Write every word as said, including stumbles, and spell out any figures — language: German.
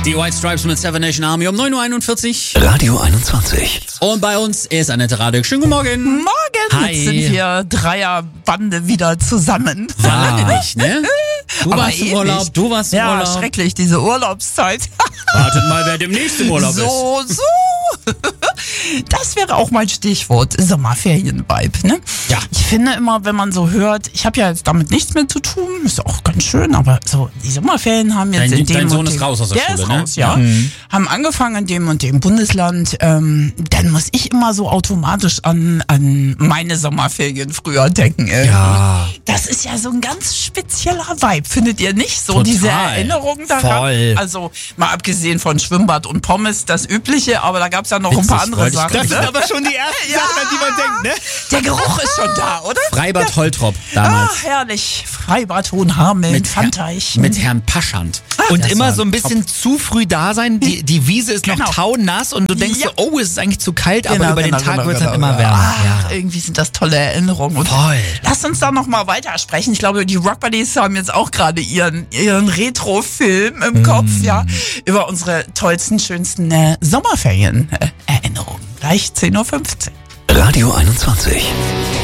Die White Stripes mit Seven Nation Army um neun Uhr einundvierzig. Radio einundzwanzig. Und bei uns ist Annette Radek. Schönen guten Morgen. Morgen. Hi. Jetzt sind wir Dreierbande wieder zusammen. War lange nicht, ne? Du Aber warst im ewig. Urlaub, du warst im Ja, Urlaub. schrecklich, diese Urlaubszeit. Wartet mal, wer demnächst im Urlaub ist. So, so. Das wäre auch mein Stichwort, Sommerferien-Vibe, ne? Ja. Ich finde immer, wenn man so hört, ich habe ja jetzt damit nichts mehr zu tun, ist auch ganz schön, aber so, die Sommerferien haben jetzt Dein- in dem dein Sohn und ist dem, raus aus der der Schule, ist ne? raus, ja. Ja. Haben angefangen in dem und dem Bundesland, ähm, dann muss ich immer so automatisch an, an meine Sommerferien früher denken. Äh. Ja. Das ist ja so ein ganz spezieller Vibe, findet ihr nicht? So Total. diese Erinnerungen daran. Voll. Also mal abgesehen von Schwimmbad und Pommes, das Übliche, aber da gab's ja noch ein Witzig, paar andere wollte ich Sachen. grad Ne? sagen. aber schon die ersten Ja. Sachen, an die man denkt, ne? Der Geruch ist schon da, oder? Freibad Holtrop Ah, damals. herrlich. Freibad Hohenhameln, mit, Pfandteich. Herr, mit Herrn Paschand. Und Das immer war so ein bisschen zu früh da sein. Die, die Wiese ist noch Genau. taunass und du denkst Ja. so, oh, es ist eigentlich zu kalt, aber Genau, über genau, den Tag genau, wird es halt genau, immer genau. wärmer. Ach, Ja. irgendwie sind das tolle Erinnerungen. Und Voll. Lasst uns da noch mal weitersprechen. Ich glaube, die Rock Buddies haben jetzt auch gerade ihren, ihren Retro-Film im Kopf, ja, über unsere tollsten, schönsten äh, Sommerferien-Erinnerungen. Gleich zehn Uhr fünfzehn. Radio einundzwanzig.